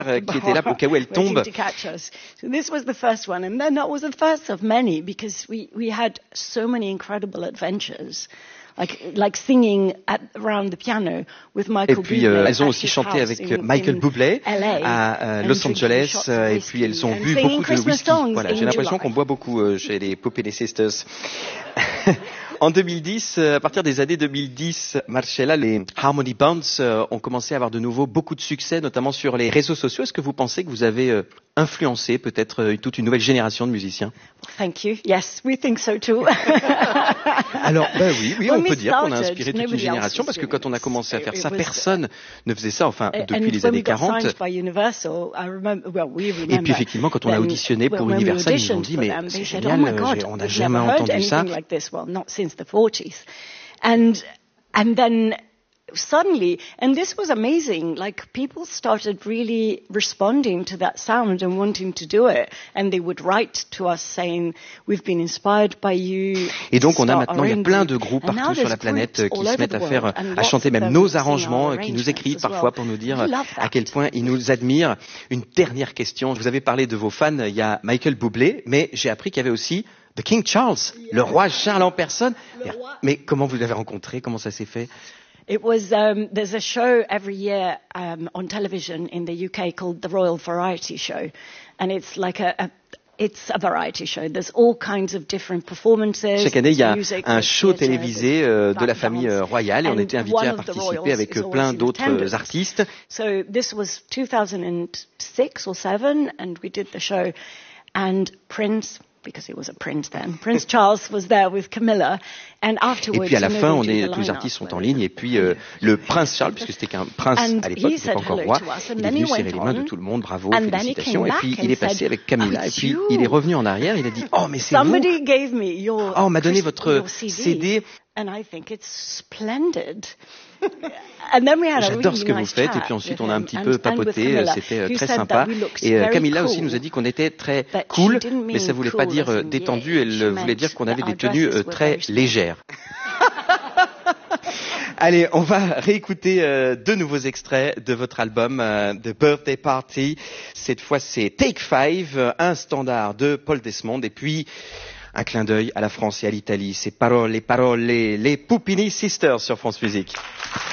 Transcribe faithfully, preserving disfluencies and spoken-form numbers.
qui était là au cas où elle tombe. Waiting to catch us. So this was the first one, and then that was the first of many because we we had so many incredible adventures. Like, like singing at, around the piano with Michael et puis euh, elles ont aussi chanté avec in, Michael Bublé à euh, Los Angeles euh, et puis elles ont bu beaucoup de whisky. Voilà, j'ai l'impression qu'on boit beaucoup euh, chez les Popelé Sisters. En deux mille dix, à partir des années deux mille dix, Marcella, les Harmony Bands euh, ont commencé à avoir de nouveau beaucoup de succès, notamment sur les réseaux sociaux. Est-ce que vous pensez que vous avez euh, influencé peut-être euh, toute une nouvelle génération de musiciens? Thank you. Yes, we think so too. Alors, ben oui, oui, on peut dire qu'on a inspiré toute une génération parce que quand on a commencé à faire ça, personne ne faisait ça, enfin, depuis les années quarante. Et puis effectivement, quand on a auditionné pour Universal, ils nous ont dit, mais c'est génial, on n'a jamais entendu ça. The forties, and and then suddenly, and this was amazing, like people started really responding to that sound and wanting to do it, and they would write to us saying, we've been inspired by you. Et donc on a maintenant, il y a plein de groupes partout sur la planète qui se mettent à faire, à chanter même nos arrangements, qui nous écrivent parfois pour nous dire à quel point ils nous admirent. Une dernière question, vous avez parlé de vos fans, il y a Michael Bublé, mais j'ai appris qu'il y avait aussi The King Charles, yeah. Le roi Charles en personne. Mais, mais comment vous l'avez rencontré? Comment ça s'est fait? It was, um, there's a show every year um, on television in the U K called the Royal Variety Show. And it's like a, a It's a variety show. There's all kinds of different performances. Chaque année, il y a un show télévisé euh, de la famille euh, royale et on était invités à participer avec plein d'autres artistes. So this was two thousand six or seven and we did the show and Prince, because he was a prince then. Prince Charles was there with Camilla, and afterwards. Et puis à la fin, on est, tous les artistes sont en ligne, et puis euh, le prince Charles, puisque c'était qu'un prince à l'époque, il n'était pas encore roi, il est venu serrer les mains de tout le monde, bravo, félicitations, et puis il est passé avec Camilla, et puis il est revenu en arrière, il a dit, oh mais c'est vous, oh on m'a donné votre C D. And I think it's splendid. J'adore ce que vous faites, et puis ensuite on a un petit peu papoté, c'était très sympa. Et Camilla aussi nous a dit qu'on était très cool, mais ça voulait pas dire détendu, elle voulait dire qu'on avait des tenues très légères. Allez, on va réécouter euh, deux nouveaux extraits de votre album euh, The Birthday Party. Cette fois c'est Take Five, un standard de Paul Desmond, et puis un clin d'œil à la France et à l'Italie. Ces paroles, les paroles, les, les Puppini Sisters sur France Musique.